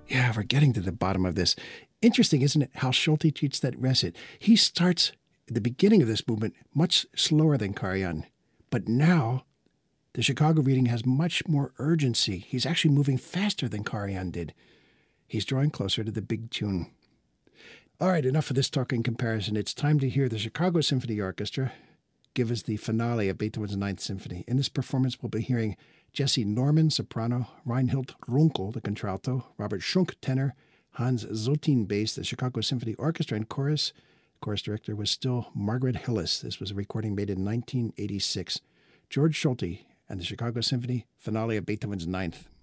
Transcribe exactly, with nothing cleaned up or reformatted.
Yeah, we're getting to the bottom of this. Interesting, isn't it, how Schulte treats that recit? He starts at the beginning of this movement much slower than Karajan, but now the Chicago reading has much more urgency. He's actually moving faster than Karajan did. He's drawing closer to the big tune. All right, enough of this talking comparison. It's time to hear the Chicago Symphony Orchestra give us the finale of Beethoven's Ninth Symphony. In this performance, we'll be hearing Jesse Norman, soprano, Reinhild Runkel, the contralto, Robert Schunk, tenor, Hans Zotin, bass, the Chicago Symphony Orchestra and chorus. Chorus director was still Margaret Hillis. This was a recording made in nineteen eighty-six. George Schulte and the Chicago Symphony, finale of Beethoven's Ninth.